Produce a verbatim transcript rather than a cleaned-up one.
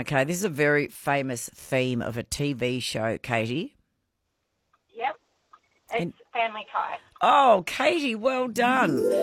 Okay, this is a very famous theme of a T V show, Katie. Yep. It's And- Family Tie. Oh, Katie, well done.